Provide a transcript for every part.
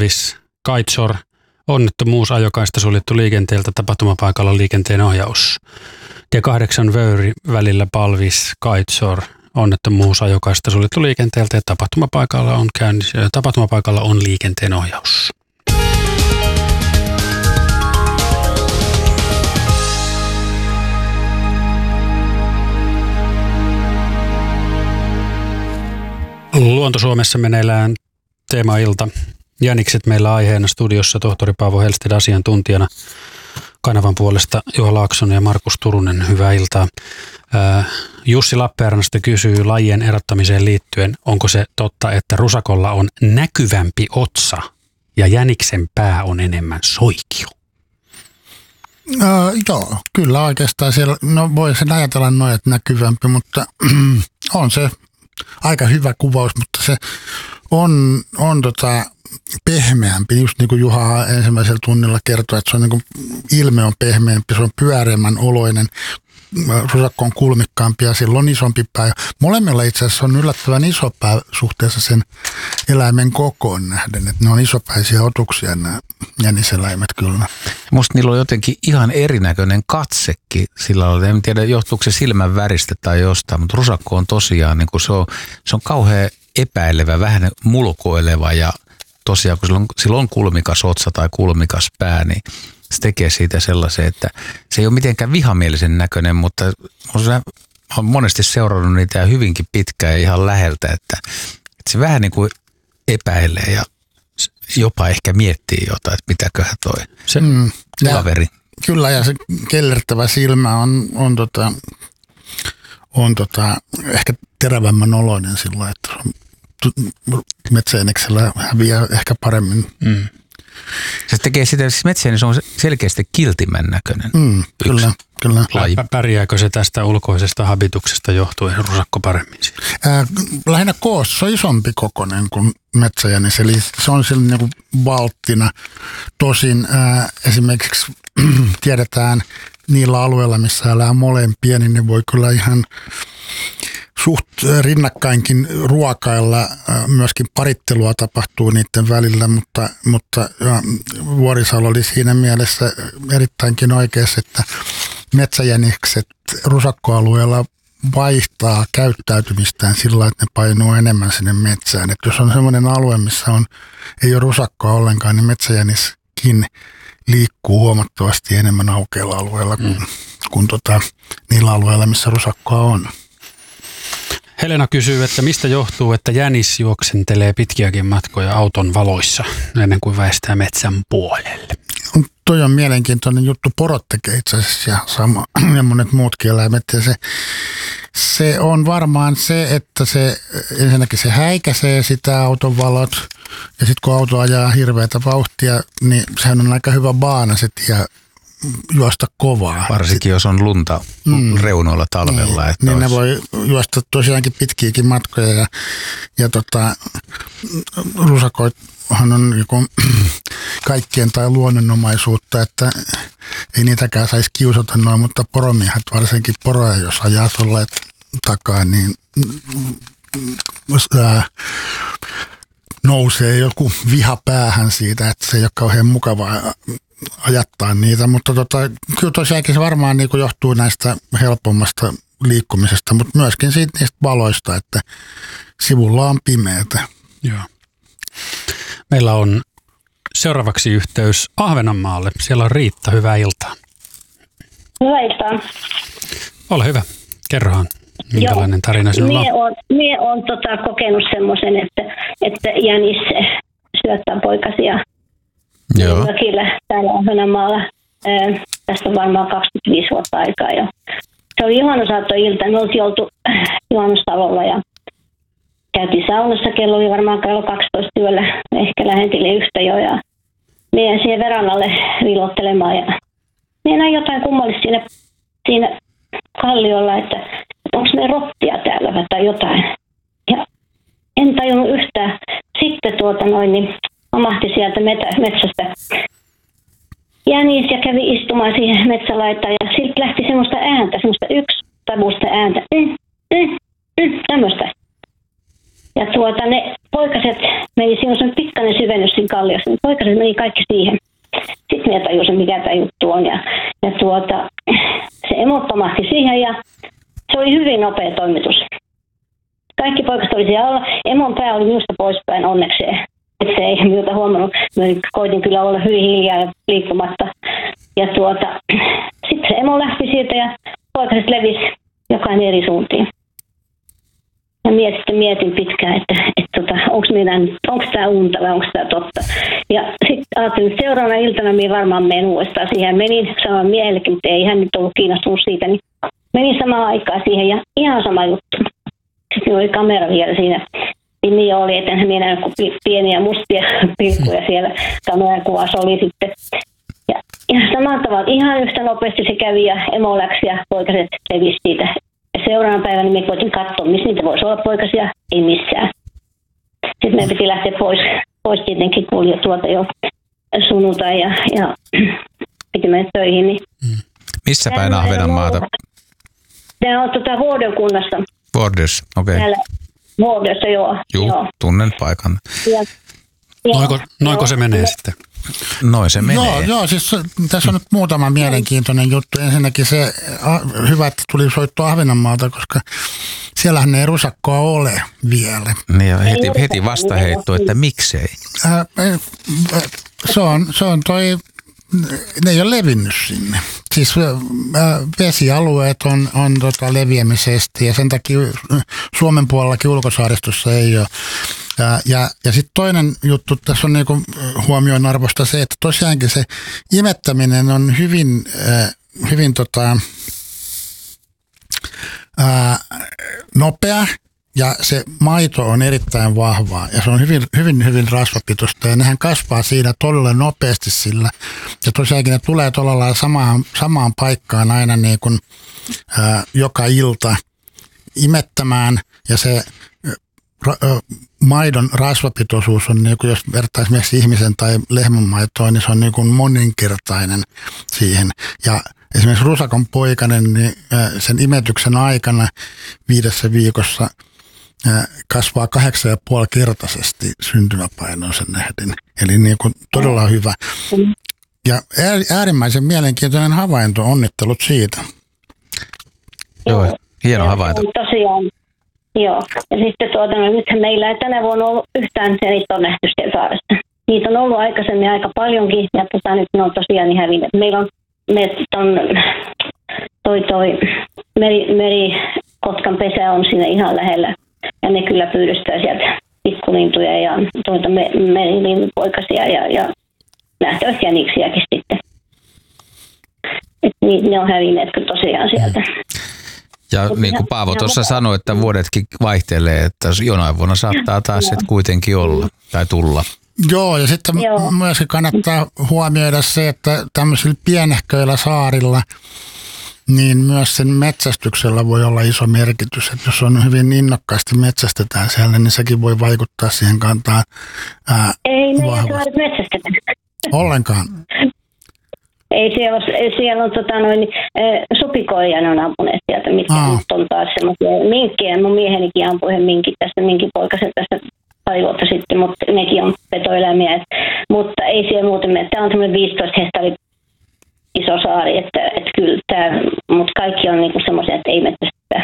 Palvis, Kaitsor, onnettomuus, ajokaista suljettu liikenteeltä, tapahtumapaikalla liikenteen ohjaus. Tie 8 Vöyri välillä Palvis, Kaitsor, onnettomuus, ajokaista suljettu liikenteeltä ja tapahtumapaikalla on liikenteen ohjaus. Luonto Suomessa meneillään teemailta. Jänikset meillä aiheena studiossa tohtori Paavo Helsted asiantuntijana. Kanavan puolesta Juha Laaksonen ja Markus Turunen, hyvää iltaa. Jussi Lappeenrannasta kysyy lajien erottamiseen liittyen, onko se totta, että rusakolla on näkyvämpi otsa ja jäniksen pää on enemmän soikio? Joo, kyllä oikeastaan siellä, no voi sen ajatella noin, että näkyvämpi, mutta on se aika hyvä kuvaus, mutta se on pehmeämpi, just niin kuin Juha ensimmäisellä tunnilla kertoi, että se on niin kuin, ilme on pehmeämpi, se on pyöreämmän oloinen, rusakko on kulmikkaampi ja sillä on isompi pää. Molemmilla itse asiassa on yllättävän iso pää suhteessa sen eläimen kokoon nähden, että ne on isopäisiä otuksia nämä jäniseläimet kyllä. Musta niillä on jotenkin ihan erinäköinen katsekin sillä lailla. En tiedä, johtuuko se silmän väristä tai jostain, mutta rusakko on tosiaan, niin kuin se on kauhean epäilevä, vähän mulkoileva ja tosiaan kun sillä on kulmikas otsa tai kulmikas pää, niin se tekee siitä sellaisen, että se ei ole mitenkään vihamielisen näköinen, mutta olen monesti seurannut niitä hyvinkin pitkään ja ihan läheltä, että se vähän niin kuin epäilee ja jopa ehkä miettii jotain, että mitäköhän toi se kaveri. Kyllä, ja se kellertävä silmä on ehkä terävämmän oloinen sillä, että metsäjäniksellä häviää ehkä paremmin. Se tekee sitä, siis metsäjänis on selkeästi kiltimän näköinen. Kyllä. Pärjääkö se tästä ulkoisesta habituksesta johtuen rusakko paremmin? Lähinnä koossa se on isompi kokoinen kuin metsäjänis, eli se on sillä niin kuin valttina. Tosin esimerkiksi tiedetään niillä alueilla, missä elää molempia, niin ne voi kyllä ihan suht rinnakkainkin ruokailla, myöskin parittelua tapahtuu niiden välillä, mutta Vuorisalo oli siinä mielessä erittäinkin oikeassa, että metsäjänikset rusakkoalueella vaihtaa käyttäytymistään sillä, että ne painuu enemmän sinne metsään. Että jos on semmoinen alue, missä ei ole rusakkoa ollenkaan, niin metsäjäniskin liikkuu huomattavasti enemmän aukealla alueella kuin niillä alueilla, missä rusakkoa on. Helena kysyy, että mistä johtuu, että jänis juoksentelee pitkiäkin matkoja auton valoissa ennen kuin väistää metsän puolelle? Toi on mielenkiintoinen juttu. Porot tekee itse asiassa ja monet muutkin eläimet. Ja se on varmaan se, että ensinnäkin se häikäisee sitä auton valot. Ja sitten kun auto ajaa hirveätä vauhtia, niin sehän on aika hyvä baana se tie juosta kovaa. Varsinkin jos on lunta reunoilla talvella. Niin ne voi juosta tosiaankin pitkiäkin matkoja ja rusakoithan on niin kaikkien tai luonnonomaisuutta, että ei niitäkään saisi kiusata noin, mutta poromiehet varsinkin poroja, jos ajaa tuolla takaa, niin nousee joku viha päähän siitä, että se ei ole kauhean mukavaa ajattaa niitä, mutta kyllä tosiaankin se varmaan niin kuin johtuu näistä helpommasta liikkumisesta, mutta myöskin siitä niistä valoista, että sivulla on pimeätä. Joo. Meillä on seuraavaksi yhteys Ahvenanmaalle. Siellä on Riitta, hyvää iltaa. Hyvää iltaa. Ole hyvä, kerrohan. Minkälainen tarina sinulla on? Mie on kokenut semmoisen, että jänis syöttää poikasia. Joo. Mökillä täällä Ahvenanmaalla. Tästä on varmaan 25 vuotta aikaa jo. Se oli juhannusaattoilta. Me oltiin oltu juhannustalolla ja käytiin saunassa. Kello oli varmaan kello 12 yöllä. Ehkä lähentili yhtä jo. Ja meidän siihen verannalle vilottelemaan. Ja minä näin jotain kummallista siinä kalliolla, että onko ne rottia täällä tai jotain. Ja en tajunnut yhtään. Sitten niin omahti sieltä metsästä jänis ja kävi istumaan siihen metsälaitaan ja siltä lähti semmoista ääntä, semmoista yksitavuista ääntä, tämmöistä. Ja ne poikaset meni, siinä on pikkainen syvennys siinä kalliossa, niin poikaset meni kaikki siihen. Sitten minä tajusin, mikä tämä juttu on. Ja se emo pamahti siihen ja se oli hyvin nopea toimitus. Kaikki poikaset oli siellä alla. Emon pää oli minusta poispäin onnekseen. Että se ei minulta huomannut. Mä koitin kyllä olla hyvin hiljaa ja liikkumatta. Ja sitten se emo lähti siitä ja poikaset levisi jokainen eri suuntiin. Ja mietin pitkään, että onko tämä unta vai onko tämä totta. Ja sitten ajattelin, että seuraavana iltana minä varmaan menen uudestaan siihen. Menin saman miehellekin, mutta ei hän nyt ollut kiinnostunut siitä. Niin menin samaan aikaan siihen ja ihan sama juttu. Sitten oli kamera vielä siinä. Niin oli, että enhän minä näin, kun pieniä mustia pilkkuja siellä kamerakuvassa oli sitten. Ja samalla tavalla ihan yhtä nopeasti se kävi ja emo läksi ja poikaset levisi siitä. Seuraavana päivänä me koitin katsoa, missä niitä voisi olla poikasia, ei missään. Sitten meidän piti lähteä pois tietenkin, kun oli jo sunnuntai ja piti mennä töihin. Niin. Missä päin Ahvenanmaata? Tämä on Vuodön kunnassa. Vuodessa, okei. Okay. Vuodessa, joo. Tunnen paikan. Noinko se menee sitten? Noin se menee. Joo, siis tässä on nyt muutama mielenkiintoinen juttu. Ensinnäkin se hyvä, että tuli soittua Ahvenanmaalta, koska siellähän ei rusakkoa ole vielä. Niin ja heti vastaheitto, että miksei? Se on ne ei ole levinnyt sinne. Siis vesialueet on leviämisestä ja sen takia Suomen puolellakin ulkosaaristossa ei ole. Ja sitten toinen juttu tässä on niinku huomioon arvosta se, että tosiaankin se imettäminen on hyvin nopea ja se maito on erittäin vahvaa ja se on hyvin rasvapitoista ja nehän kasvaa siinä todella nopeasti sillä. Ja tosiaankin ne tulee todella samaan paikkaan aina niin kuin, joka ilta imettämään ja se maidon rasvapitoisuus on, niin kuin jos vertaisi esimerkiksi ihmisen tai lehmän maitoa, niin se on niin kuin moninkertainen siihen. Ja esimerkiksi rusakon poikanen, niin sen imetyksen aikana 5 viikossa kasvaa 8,5-kertaisesti syntymäpainoisen nähden. Eli niin kuin todella hyvä. Ja äärimmäisen mielenkiintoinen havainto, onnittelut siitä. Joo, hieno havainto. Tosiaan. Joo, ja sitten nythän meillä ei tänä vuonna ollut yhtään se, niitä on nähty siellä saaresta. Niitä on ollut aikaisemmin aika paljonkin, ja nyt ne on tosiaan niin hävinnyt. Meillä on toi merikotkan pesä on siinä ihan lähellä, ja ne kyllä pyydystää sieltä pikkulintuja ja merilintupoikasia ja nähtävästi jäniksiäkin sitten. Et ne on hävinneet kyllä tosiaan sieltä. Ja niin kuin Paavo tuossa sanoi, että vuodetkin vaihtelee, että jonain vuonna saattaa taas sitten kuitenkin olla tai tulla. Joo, ja sitten myös kannattaa huomioida se, että tämmöisillä pienehköillä saarilla, niin myös sen metsästyksellä voi olla iso merkitys. Että jos on hyvin innokkaasti metsästetään siellä, niin sekin voi vaikuttaa siihen kantaan ei meidän saaret metsästetä. Ollenkaan. Ei siellä on supikoja, ne on ampuneet sieltä, mitkä nyt on taas semmoisia minkkejä. Mun miehenikin ampui yhden minkipoikasen tässä pari vuotta sitten, mutta nekin on petoeläimiä. Mutta ei siellä muuten mene. Tämä on semmoinen 15 hehtaarin iso saari, että kyllä tämä, mutta kaikki on niinku semmoisia, että ei metsästetä.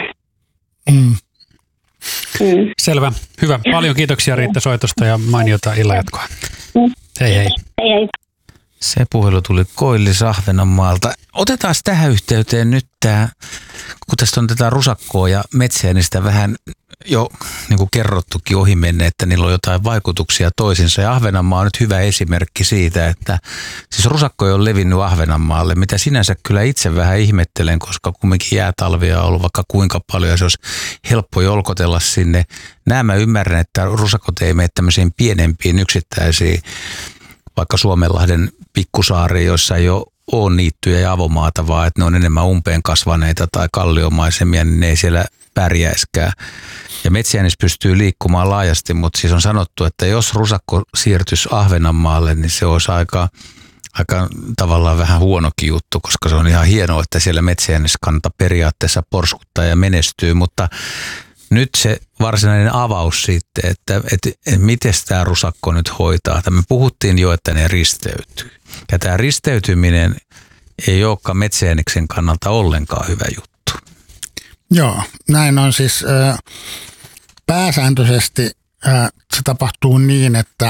Selvä. Hyvä. Paljon kiitoksia Riitta soitosta ja mainiota illanjatkoa. Hei hei. Hei hei. Se puhelu tuli Koillis Ahvenanmaalta. Otetaan tähän yhteyteen nyt tämä, kun tästä on tätä rusakkoa ja metsiä, niin sitä vähän jo niin kuin kerrottukin ohi menne, että niillä on jotain vaikutuksia toisinsa. Ja Ahvenanmaa on nyt hyvä esimerkki siitä, että siis rusakko on levinnyt Ahvenanmaalle, mitä sinänsä kyllä itse vähän ihmettelen, koska kumminkin jäätalvia on ollut vaikka kuinka paljon ja se olisi helppo jolkotella sinne. Nämä ymmärrän, että rusakot ei mene tämmöisiin pienempiin yksittäisiin, vaikka Suomenlahden pikkusaariin, joissa ei ole niittyjä ja avomaata, vaan että ne on enemmän umpeen kasvaneita tai kalliomaisemmia, niin ne ei siellä pärjäiskään. Ja metsiänis pystyy liikkumaan laajasti, mutta siis on sanottu, että jos rusakko siirtyisi Ahvenanmaalle, niin se olisi aika tavallaan vähän huonokin juttu, koska se on ihan hienoa, että siellä metsiäniskanta periaatteessa porskuttaa ja menestyy, mutta Nyt se varsinainen avaus sitten, että miten tämä rusakko nyt hoitaa. Me puhuttiin jo, että ne risteytyy. Ja tämä risteytyminen ei olekaan metsäjäniksen kannalta ollenkaan hyvä juttu. Joo, näin on siis pääsääntöisesti se tapahtuu niin, että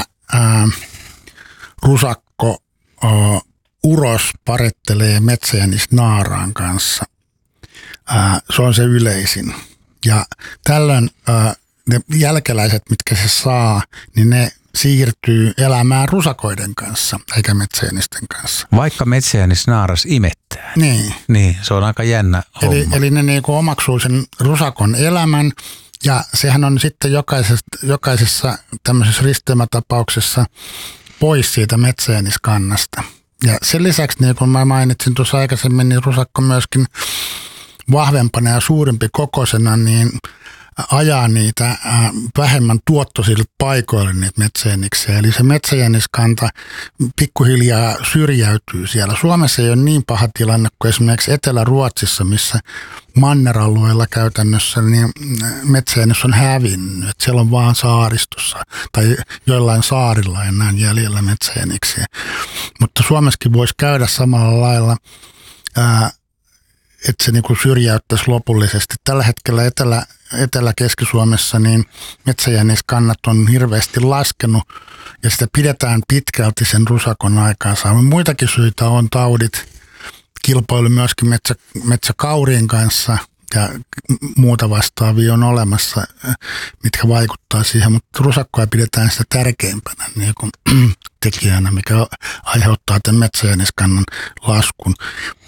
rusakko uros parettelee metsäjänisnaaraan kanssa. Se on se yleisin. Ja tällöin ne jälkeläiset, mitkä se saa, niin ne siirtyy elämään rusakoiden kanssa, eikä metsäjänisten kanssa. Vaikka metsäjänisnaaras imettää. Niin, se on aika jännä homma. Eli ne niinku omaksuu sen rusakon elämän, ja sehän on sitten jokaisessa tämmöisessä risteymätapauksessa pois siitä metsäjäniskannasta. Ja sen lisäksi, niin kuin mä mainitsin tuossa aikaisemmin, niin rusakko myöskin vahvempana ja suurempi kokoisena, niin ajaa niitä vähemmän tuottoisille paikoille niitä metsäjäniksiä. Eli se metsäjäniskanta pikkuhiljaa syrjäytyy siellä. Suomessa ei ole niin paha tilanne kuin esimerkiksi Etelä-Ruotsissa, missä manneralueella käytännössä niin metsäjänis on hävinnyt. Että siellä on vaan saaristossa tai joillain saarilla enää jäljellä metsäjäniksiä. Mutta Suomessakin voisi käydä samalla lailla, että se niinku syrjäyttäisi lopullisesti. Tällä hetkellä Etelä-Keski-Suomessa niin metsäjäniskannat on hirveästi laskenut ja sitä pidetään pitkälti sen rusakon aikaansa. Muitakin syitä on taudit, kilpailu myöskin metsäkaurien kanssa ja muuta vastaavia on olemassa, mitkä vaikuttaa siihen, mutta rusakkoa pidetään sitä tärkeimpänä niin kuin tekijänä, mikä aiheuttaa tämän metsäjäniskannan laskun.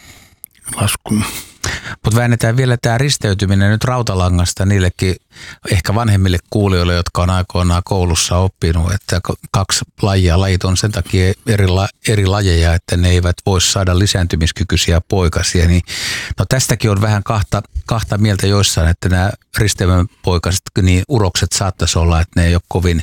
Mutta väännetään vielä tämä risteytyminen nyt rautalangasta niillekin ehkä vanhemmille kuulijoille, jotka on aikoinaan koulussa oppinut, että kaksi lajit on sen takia eri lajeja, että ne eivät voi saada lisääntymiskykyisiä poikasia. Niin, no tästäkin on vähän kahta mieltä joissain, että nämä risteymän poikaset, niin urokset saattaisi olla, että ne ei ole kovin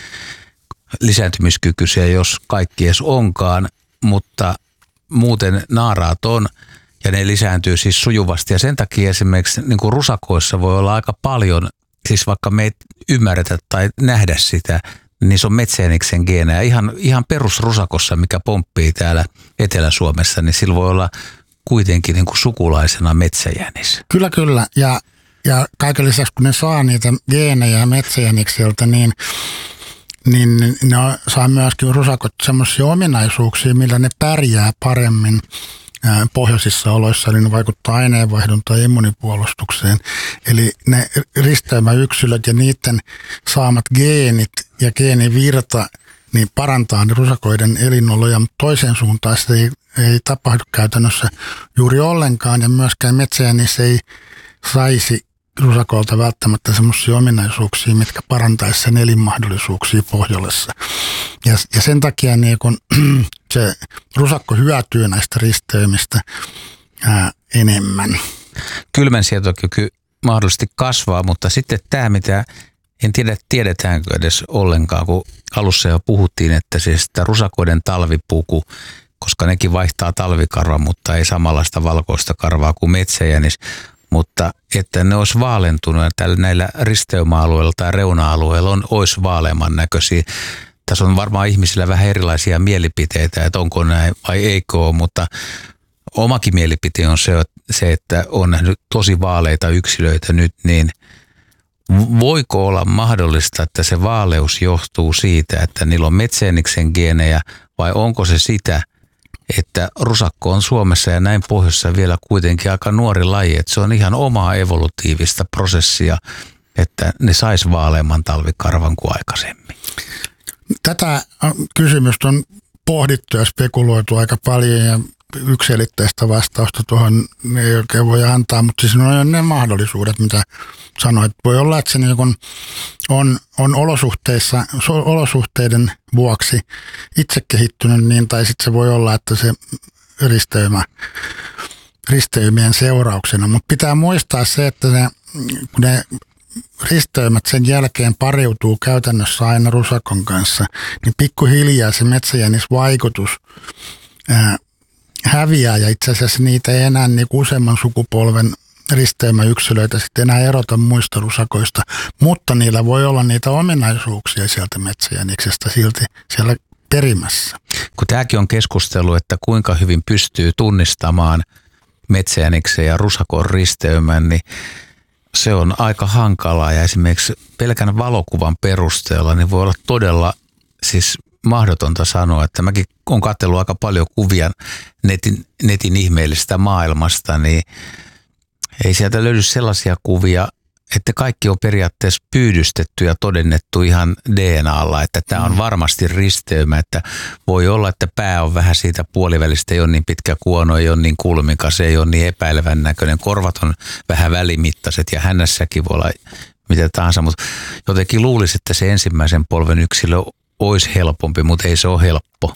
lisääntymiskykyisiä, jos kaikki edes onkaan, mutta muuten naaraat on. Ja ne lisääntyy siis sujuvasti ja sen takia esimerkiksi niin kuin rusakoissa voi olla aika paljon, siis vaikka me ei ymmärretä tai nähdä sitä, niin se on metsäjäniksen geenejä. Ihan perusrusakossa, mikä pomppii täällä Etelä-Suomessa, niin sillä voi olla kuitenkin niin kuin sukulaisena metsäjänis. Kyllä. Ja kaiken lisäksi, kun ne saa niitä geenejä metsäjänikseltä, niin ne saa myöskin rusakot semmoisia ominaisuuksia, millä ne pärjää paremmin pohjoisissa oloissa, eli ne vaikuttaa aineenvaihduntaan ja immunipuolustukseen. Eli ne risteymäyksilöt ja niiden saamat geenit ja geenivirta niin parantaa ne rusakoiden elinoloja, mutta toiseen suuntaan se ei tapahdu käytännössä juuri ollenkaan, ja myöskään metsäjänis ei saisi rusakolta välttämättä semmoisia ominaisuuksia, mitkä parantaisi sen elinmahdollisuuksia Pohjolassa. Ja sen takia niin kun se rusakko hyötyy näistä risteymistä enemmän. Kylmänsietokyky mahdollisesti kasvaa, mutta sitten tämä, mitä en tiedä, tiedetäänkö edes ollenkaan, kun alussa jo puhuttiin, että siis tämä rusakoiden talvipuku, koska nekin vaihtaa talvikarvaa, mutta ei samanlaista valkoista karvaa kuin metsäjänis, mutta että ne olisi vaalentunut ja näillä risteymäalueilla tai reuna-alueilla olisi vaaleamman näköisiä. Tässä on varmaan ihmisillä vähän erilaisia mielipiteitä, että onko näin vai eikö ole, mutta omakin mielipite on se, että on nähnyt tosi vaaleita yksilöitä nyt, niin voiko olla mahdollista, että se vaaleus johtuu siitä, että niillä on metsäjäniksen geenejä vai onko se sitä, että rusakko on Suomessa ja näin pohjoisessa vielä kuitenkin aika nuori laji, että se on ihan omaa evolutiivista prosessia, että ne sais vaaleamman talvikarvan kuin aikaisemmin. Tätä kysymystä on pohdittu ja spekuloitu aika paljon ja yksiselitteistä vastausta tuohon ei oikein voi antaa, mutta siis on ne mahdollisuudet, mitä sanoit. Voi olla, että se niin on olosuhteiden vuoksi itse kehittynyt niin, tai sitten se voi olla, että se risteymien seurauksena. Mutta pitää muistaa se, että kun ne risteymät sen jälkeen pariutuu käytännössä aina rusakon kanssa, niin pikkuhiljaa se metsäjänisvaikutus häviää ja itse asiassa niitä ei enää niin useamman sukupolven risteymäyksilöitä sitten enää erota muista rusakoista, mutta niillä voi olla niitä ominaisuuksia sieltä metsäjäniksestä silti siellä perimässä. Kun tämäkin on keskustelu, että kuinka hyvin pystyy tunnistamaan metsäjäniksen ja rusakon risteymän, niin se on aika hankalaa ja esimerkiksi pelkän valokuvan perusteella niin voi olla todella siis mahdotonta sanoa, että mäkin olen katsellut aika paljon kuvia netin ihmeellisestä maailmasta, niin ei sieltä löydy sellaisia kuvia, että kaikki on periaatteessa pyydystetty ja todennettu ihan DNAlla, että tämä on varmasti risteymä, että voi olla, että pää on vähän siitä puolivälistä, ei ole niin pitkä kuono, ei ole niin kulmikas, ei ole niin epäilevän näköinen, korvat on vähän välimittaiset ja hännässäkin voi olla mitä tahansa, mutta jotenkin luulisi, että se ensimmäisen polven yksilö olisi helpompi, mutta ei se ole helppo.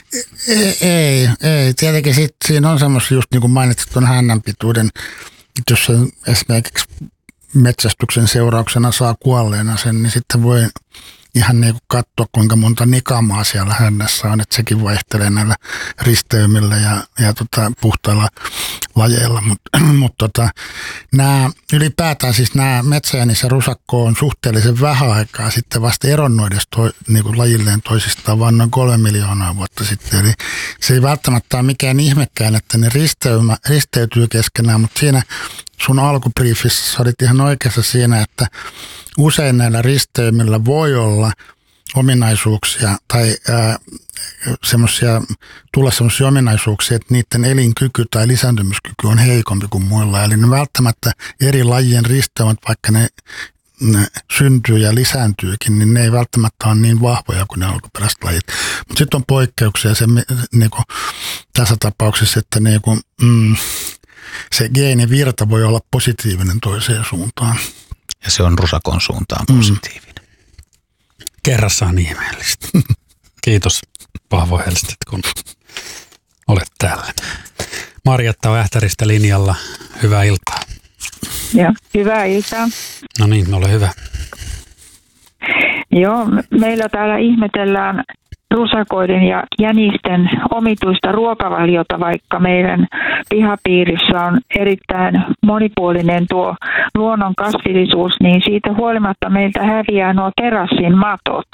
Ei. Tietenkin siinä on semmoisia, just niin kuin mainitsit tuon hännän pituuden, jos se esimerkiksi metsästyksen seurauksena saa kuolleena sen, niin sitten voi ihan niin kuin katsoa, kuinka monta nikamaa siellä hännässä on, että sekin vaihtelee näillä risteymillä ja puhtailla lajeilla, mutta nämä ylipäätään siis nämä metsäjänis ja rusakko on suhteellisen vähän aikaa sitten vasta eronnoides niin kuin lajilleen toisistaan vaan noin 3 miljoonaa vuotta sitten, eli se ei välttämättä ole mikään ihmekään, että ne risteytyy keskenään, mutta siinä sun alkubriifissä olit ihan oikeassa siinä, että usein näillä risteymillä voi olla ominaisuuksia tai semmoisia ominaisuuksia, että niiden elinkyky tai lisääntymiskyky on heikompi kuin muilla. Eli ne välttämättä eri lajien risteymät, vaikka ne syntyy ja lisääntyykin, niin ne ei välttämättä ole niin vahvoja kuin ne alkuperäiset lajit. Mutta sitten on poikkeuksia se, niinku, tässä tapauksessa, että niinku, se geenivirta voi olla positiivinen toiseen suuntaan. Ja se on rusakon suuntaan positiivinen. Kerrassaan ihmeellistä. Kiitos Paavo Helsted, kun olet täällä. Marjatta on Ähtäristä linjalla. Hyvää iltaa. Joo, hyvää iltaa. No niin, ole hyvä. Joo, meillä täällä ihmetellään rusakoiden ja jänisten omituista ruokavaliota, vaikka meidän pihapiirissä on erittäin monipuolinen tuo luonnon kasvillisuus, niin siitä huolimatta meiltä häviää nuo terassin matot.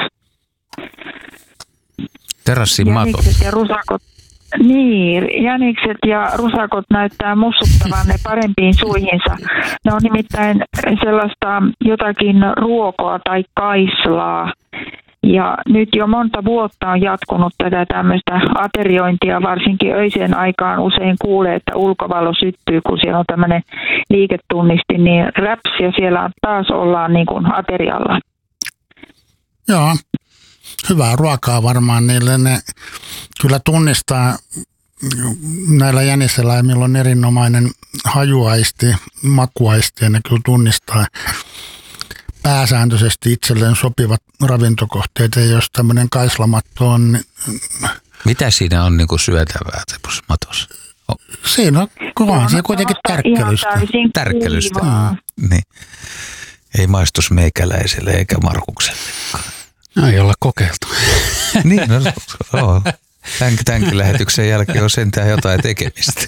Terassin matot? Jänikset ja rusakot. Niin, jänikset ja rusakot näyttää mussuttavan ne parempiin suihinsa. Ne on nimittäin sellaista jotakin ruokoa tai kaislaa. Ja nyt jo monta vuotta on jatkunut tätä tämmöistä ateriointia, varsinkin öiseen aikaan usein kuulee, että ulkovalo syttyy, kun siellä on tämmöinen liiketunnisti, niin räps ja siellä taas ollaan niin kuin aterialla. Joo, hyvää ruokaa varmaan niille. Ne kyllä tunnistaa, näillä jäniseläimillä on erinomainen hajuaisti, makuaisti ja ne kyllä tunnistaa pääsääntöisesti itselleen sopivat ravintokohteet, ja jos tämmöinen kaislamatto on... Mitä siinä on niin kuin syötävää matossa? Siinä on se kuitenkin tärkkelystä. Tärkkelystä, niin. Ei maistus meikäläiselle eikä Markukselle. No, ei olla kokeiltu. Niin, no, tämänkin lähetyksen jälkeen on sentään jotain tekemistä.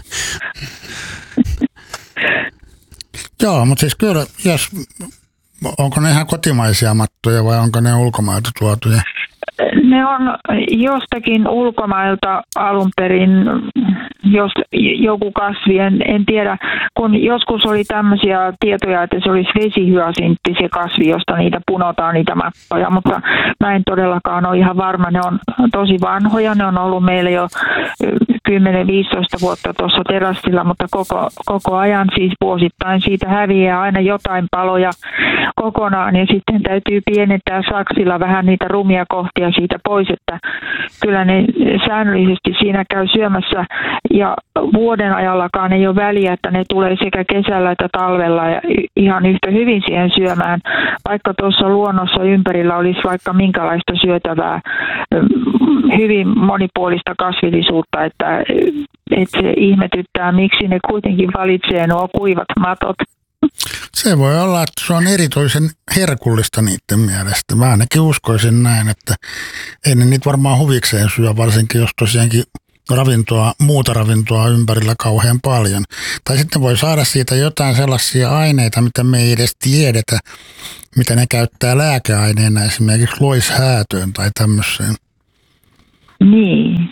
Joo, mutta siis kyllä, onko ne ihan kotimaisia mattoja vai onko ne ulkomailta tuotuja? Ne on jostakin ulkomailta alun perin, jos joku kasvi, en tiedä, kun joskus oli tämmöisiä tietoja, että se olisi vesihyasintti se kasvi, josta niitä punotaan niitä mattoja, mutta mä en todellakaan ole ihan varma, ne on tosi vanhoja, ne on ollut meillä jo 10-15 vuotta tuossa terassilla, mutta koko ajan siis vuosittain siitä häviää aina jotain paloja kokonaan ja sitten täytyy pienentää saksilla vähän niitä rumia kohtia siitä pois, että kyllä ne säännöllisesti siinä käy syömässä ja vuoden ajallakaan ei ole väliä, että ne tulee sekä kesällä että talvella ja ihan yhtä hyvin siihen syömään, vaikka tuossa luonnossa ympärillä olisi vaikka minkälaista syötävää, hyvin monipuolista kasvillisuutta, että se ihmetyttää, miksi ne kuitenkin valitsee nuo kuivat matot. Se voi olla, että se on erityisen herkullista niiden mielestä. Mä ainakin uskoisin näin, että ei ne niitä varmaan huvikseen syö, varsinkin jos tosiaankin muuta ravintoa ympärillä kauhean paljon. Tai sitten voi saada siitä jotain sellaisia aineita, mitä me ei edes tiedetä, mitä ne käyttää lääkeaineena, esimerkiksi loishäätöön tai tämmöiseen. Niin.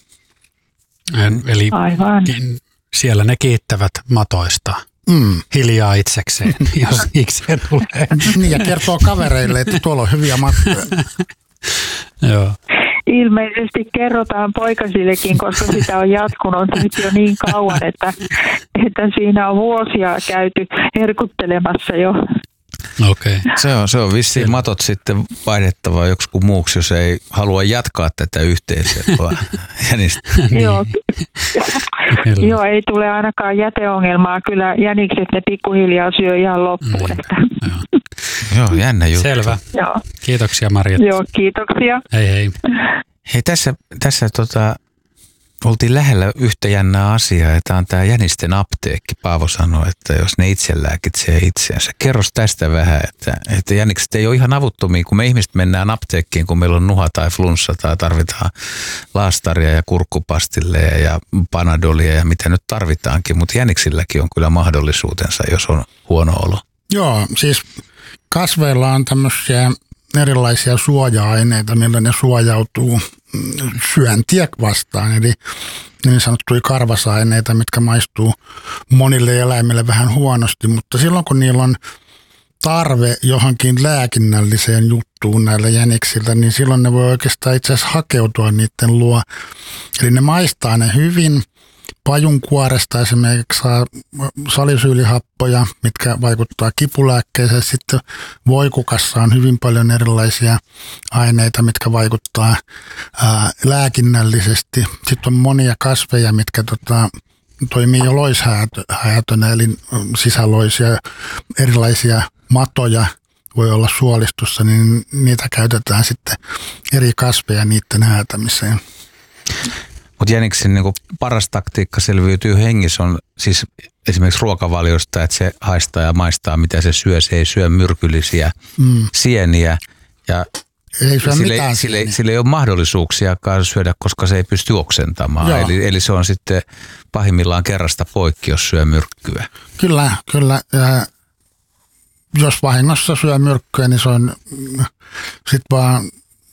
Eli Aivan. siellä ne kiittävät matoista hiljaa itsekseen, jos ikseen tulee. Niin, ja kertoo kavereille, että tuolla on hyviä matkoja. Joo. Ilmeisesti kerrotaan poikasillekin, koska sitä on jatkunut nyt jo niin kauan, että siinä on vuosia käyty herkuttelemassa jo. Okei. Se on vissiin matot sitten vaihdettava joksiku muuksi, jos ei halua jatkaa tätä yhteisöä. Joo. Joo, ei tule ainakaan jäteongelmaa. Kyllä jänikset ne pikkuhiljaa syö ihan loppuun. Joo, jännä juttu. Selvä. Joo. Kiitoksia Marjatta. Joo, kiitoksia. Hei. Hei, tässä oltiin lähellä yhtä jännää asiaa, ja tämä on tämä jänisten apteekki. Paavo sanoi, että jos ne itse lääkitsee itseänsä. Kerros tästä vähän, että jänikset ei ole ihan avuttomia, kun me ihmiset mennään apteekkiin, kun meillä on nuha tai flunssa tai tarvitaan laastaria ja kurkkupastilleja ja panadolia ja mitä nyt tarvitaankin, mutta jäniksilläkin on kyllä mahdollisuutensa, jos on huono olo. Joo, siis kasveilla on tämmöisiä erilaisia suoja-aineita, millä ne suojautuu syöntiä vastaan, eli niin sanottuja karvasaineita, mitkä maistuu monille eläimille vähän huonosti, mutta silloin kun niillä on tarve johonkin lääkinnälliseen juttuun näillä jäniksillä, niin silloin ne voi oikeastaan itse asiassa hakeutua niiden luo. Eli ne maistaa ne hyvin. Pajunkuoresta esimerkiksi saa salisyylihappoja, mitkä vaikuttaa kipulääkkeeseen. Sitten voikukassa on hyvin paljon erilaisia aineita, mitkä vaikuttaa lääkinnällisesti. Sitten on monia kasveja, mitkä toimii jo loishäätönä, eli sisäloisia, erilaisia matoja voi olla suolistossa, niin niitä käytetään sitten eri kasveja niiden häätämiseen. Mutta jäniksen niin paras taktiikka selviytyy hengissä on siis esimerkiksi ruokavaliosta, että se haistaa ja maistaa, mitä se syö. Se ei syö myrkyllisiä sieniä ja sille ei ole mahdollisuuksiakaan syödä, koska se ei pysty oksentamaan. Eli se on sitten pahimmillaan kerrasta poikki, jos syö myrkkyä. Kyllä. Ja jos vahingossa syö myrkkyä, niin se on sitten vaan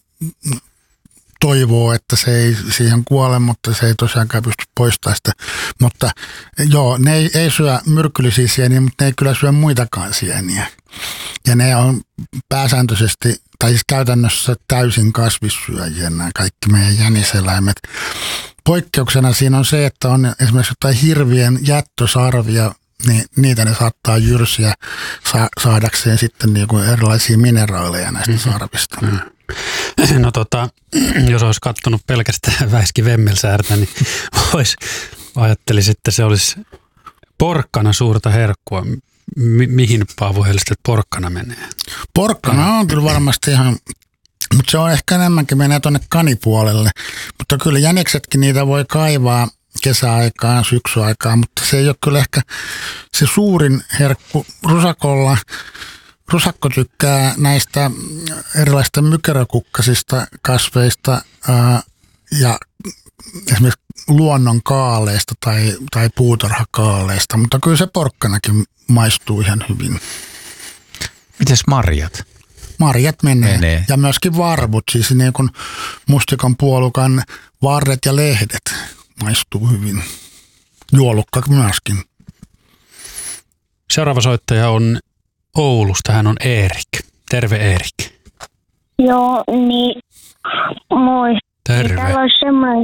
toivoo, että se ei siihen kuole, mutta se ei tosiaankaan pysty poistamaan sitä. Mutta joo, ne ei syö myrkyllisiä sieniä, mutta ne ei kyllä syö muitakaan sieniä. Ja ne on pääsääntöisesti, tai siis käytännössä täysin kasvissyöjiä nämä kaikki meidän jäniseläimet. Poikkeuksena siinä on se, että on esimerkiksi jotain hirvien jättösarvia, niin niitä ne saattaa jyrsiä saadakseen sitten niinku erilaisia mineraaleja näistä sarvista. No jos olisi katsonut pelkästään Väiski Vemmelsäärtä, niin ajattelisin, että se olisi porkkana suurta herkkua. Mihin Paavo Hellstedt porkkana menee? Porkkana on kyllä varmasti ihan, mutta se on ehkä enemmänkin menee tuonne kanipuolelle. Mutta kyllä jäniksetkin niitä voi kaivaa kesäaikaan, syksyaikaan, mutta se ei ole kyllä ehkä se suurin herkku rusakolla. Rusakko tykkää näistä erilaisista mykerökukkasista kasveista ja esimerkiksi luonnon kaaleista tai puutarhakaaleista, mutta kyllä se porkkanakin maistuu ihan hyvin. Mites marjat? Marjat menee. Ja myöskin varvut, siis niin kuin mustikon puolukan varret ja lehdet maistuu hyvin. Juolukka myöskin. Seuraava soittaja on Oulusta, hän on Eerik. Terve Eerik. Joo, niin moi. Terve. Täällä olisi semmoinen,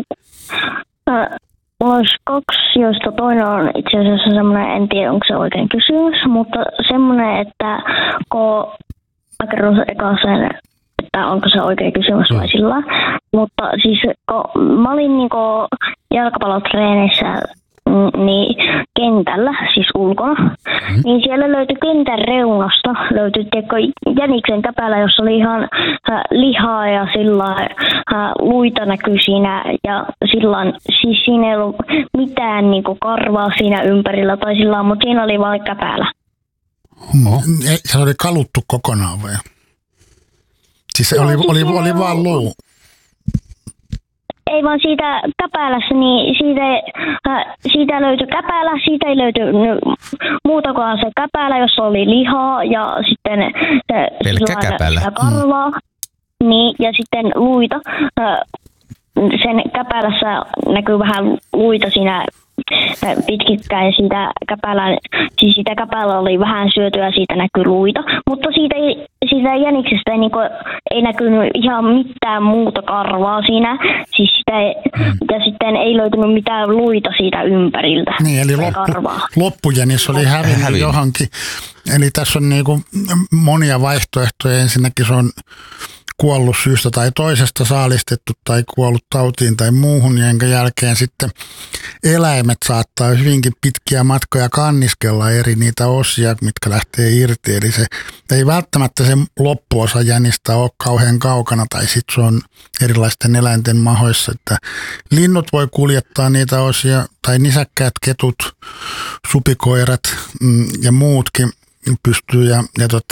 olisi kaksi, joista toinen on itse asiassa semmoinen, en tiedä onko se oikein kysymys, mutta semmoinen, että kun mä kerron eka sen, että onko se oikein kysymys vai sillä. Mutta siis kun mä olin niinku jalkapallotreenissä niin kentällä, siis ulkona, niin siellä löytyi kentän reunasta, löytyi jäniksen käpälä, jossa oli ihan lihaa ja sillä luita näkyi siinä ja sillä siis siinä ei ollut mitään niinku karvaa siinä ympärillä tai sillä, mutta siinä oli vain käpälä. Se oli kaluttu kokonaan vai? Siis se oli vaan luu? ei vaan siitä käpälässä, niin siitä löytyi käpälä, siitä ei löytynyt muuta kuin se käpälä, jossa oli lihaa ja sitten pelkkä käpälä. Karvaa. Niin, ja sitten luita. Sen käpälässä näkyy vähän luita siinä pitkittäin. Siitä käpälällä oli vähän syötyä, siitä näkyy luita. Mutta siitä jäniksestä ei näkynyt ihan mitään muuta karvaa siinä. Ja sitten ei löytynyt mitään luita siitä ympäriltä. Niin, eli loppujänis oli hävinnyt johonkin. Eli tässä on monia vaihtoehtoja. Ensinnäkin se on kuollut syystä tai toisesta, saalistettu tai kuollut tautiin tai muuhun, jonka jälkeen sitten eläimet saattaa hyvinkin pitkiä matkoja kanniskella eri niitä osia, mitkä lähtee irti. Eli se ei välttämättä se loppuosa jänistä ole kauhean kaukana tai sitten se on erilaisten eläinten mahoissa. Että linnut voi kuljettaa niitä osia tai nisäkkäät, ketut, supikoirat ja muutkin pystyy ja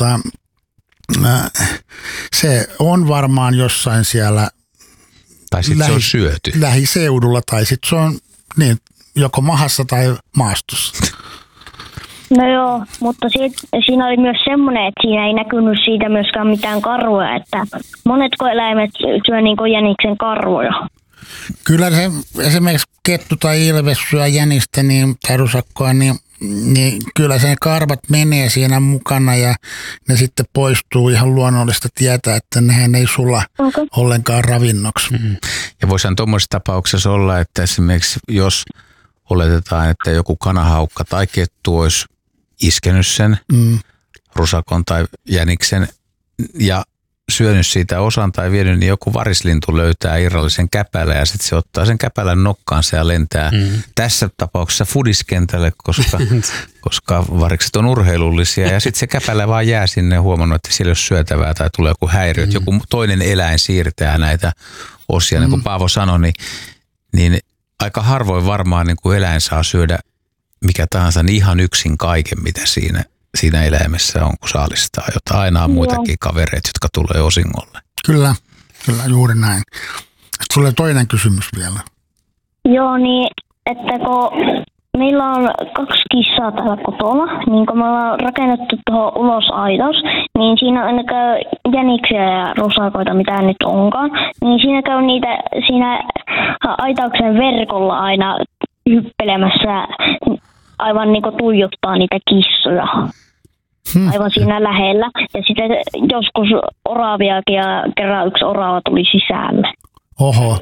se on varmaan jossain siellä tai sitten se on syöty lähiseudulla tai sitten se on niin, joko mahassa tai maastossa. No joo, mutta siinä oli myös semmoinen, että siinä ei näkynyt siitä myöskään mitään karvoja, että monetko eläimet syö jäniksen karvoja? Kyllä se esimerkiksi kettu tai ilves syö jänistä tai rusakkoa, niin kyllä sen karvat menee siinä mukana ja ne sitten poistuu ihan luonnollista tietää, että nehän ei sula ollenkaan ravinnoksi. Mm-hmm. Ja voisihan tuommoisessa tapauksessa olla, että esimerkiksi jos oletetaan, että joku kanahaukka tai kettu olisi iskenyt sen rusakon tai jäniksen ja syönyt siitä osan tai vienyt, niin joku varislintu löytää irrallisen käpälän ja sitten se ottaa sen käpälän nokkaansa ja lentää tässä tapauksessa fudiskentälle, koska varikset on urheilullisia ja sitten se käpälä vaan jää sinne huomannut, että siellä ei ole syötävää tai tulee joku häiriö, että joku toinen eläin siirtää näitä osia, niin kuin Paavo sanoi, niin aika harvoin varmaan niin kuin eläin saa syödä mikä tahansa niin ihan yksin kaiken, mitä siinä eläimessä on, kun saalistaa jotain. Aina on muitakin kavereita, jotka tulee osingolle. Kyllä, juuri näin. Sitten tulee toinen kysymys vielä. Joo, niin että kun meillä on 2 kissaa täällä kotona, niin kun me ollaan rakennettu tuohon ulosaitaus, niin siinä aina käy jäniksiä ja rusakoita, mitä nyt onkaan, niin siinä käy niitä siinä aitauksen verkolla aina hyppelemässä, aivan tuijottaa niitä kissoja. Aivan siinä lähellä. Ja sitten joskus oraviakin ja kerran yksi orava tuli sisälle. Oho.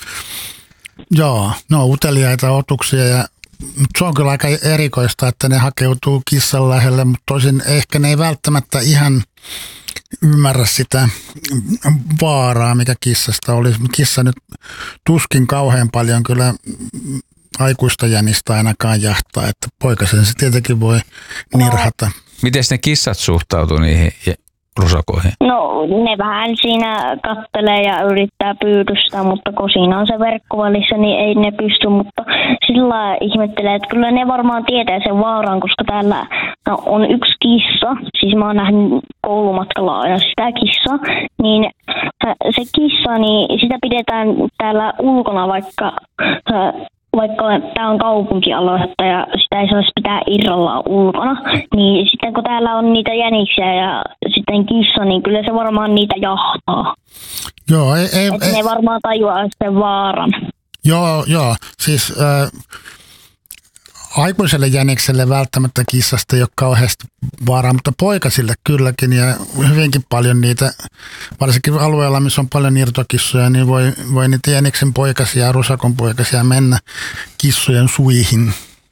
Joo, no uteliaita otuksia ja se on kyllä aika erikoista, että ne hakeutuu kissan lähelle, mutta tosin ehkä ne ei välttämättä ihan ymmärrä sitä vaaraa, mikä kissasta olisi. Kissa nyt tuskin kauhean paljon kyllä aikuista jänistä ainakaan jahtaa, että poikasen se tietenkin voi nirhata. Miten ne kissat suhtautuu niihin rusakoihin? No ne vähän siinä kattelee ja yrittää pyydystää, mutta kun siinä on se verkko välissä, niin ei ne pysty, mutta sillä ihmettelee, että kyllä ne varmaan tietää sen vaaran, koska täällä on yksi kissa, siis mä oon nähnyt koulumatkalla aina sitä kissaa, niin se kissa, niin sitä pidetään täällä ulkona, vaikka tämä on kaupunkialuetta ja sitä ei saisi pitää irrallaan ulkona, niin sitten kun täällä on niitä jäniksiä ja sitten kissa, niin kyllä se varmaan niitä jahtaa. Joo, ne varmaan tajuaa sen vaaran. Joo, siis aikuiselle jänikselle välttämättä kissasta ei ole kauheasti vaaraa, mutta poikasille kylläkin ja hyvinkin paljon niitä, varsinkin alueella, missä on paljon irtokissoja, niin voi niitä jäniksen poikasia ja rusakon poikasia mennä kissojen suihin.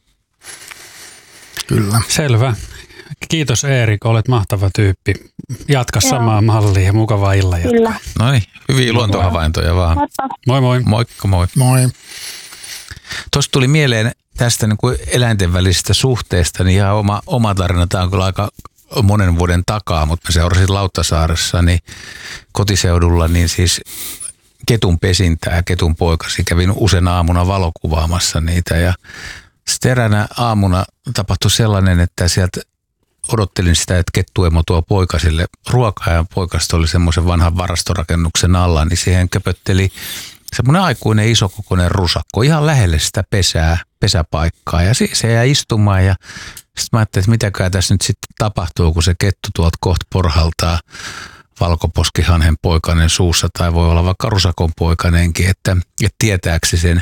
Kyllä. Selvä. Kiitos Erik, olet mahtava tyyppi. Jatka samaa mallia ja mukavaa illanjatkoa. Kyllä. No niin, hyviä luontohavaintoja vaan. Moi moi. Moikka moi. Moi. Tuossa tuli mieleen tästä niin kuin eläinten välisestä suhteesta, niin ihan oma tarina. Tämä on kyllä aika monen vuoden takaa, mutta mä seurasin Lauttasaaressa niin kotiseudulla, niin siis ketun pesintää ja ketun poikasi. Kävin usein aamuna valokuvaamassa niitä ja sitten eräänä aamuna tapahtui sellainen, että sieltä odottelin sitä, että kettuemo tuo poikasille ruokaa ja poikaset oli semmoisen vanhan varastorakennuksen alla, niin siihen köpötteli semmoinen aikuinen isokokoinen rusakko ihan lähelle sitä pesäpaikkaa. Ja se jäi istumaan ja sitten mä ajattelin, että mitäkään tässä nyt sitten tapahtuu, kun se kettu tuolta kohta porhaltaa valkoposkihanhen poikainen suussa tai voi olla vaikka rusakon poikanenkin, että tietääkö se sen.